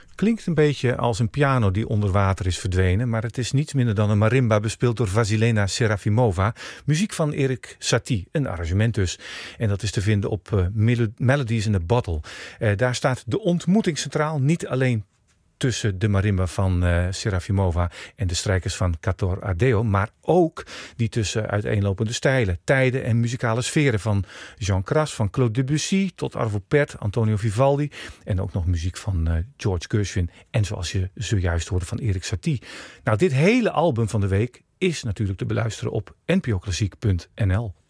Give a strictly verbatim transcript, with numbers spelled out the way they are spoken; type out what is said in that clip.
Klinkt een beetje als een piano die onder water is verdwenen, maar het is niets minder dan een marimba bespeeld door Vasilena Serafimova. Muziek van Erik Satie, een arrangement dus. En dat is te vinden op uh, Melo- Melodies in a Bottle. Uh, daar staat de ontmoeting centraal, niet alleen tussen de marimba van uh, Serafimova en de strijkers van Cator Ardeo, maar ook die tussen uiteenlopende stijlen, tijden en muzikale sferen van Jean Cras, van Claude Debussy tot Arvo Pärt, Antonio Vivaldi en ook nog muziek van uh, George Gershwin en zoals je zojuist hoorde van Erik Satie. Nou, dit hele album van de week is natuurlijk te beluisteren op n p o klassiek punt n l.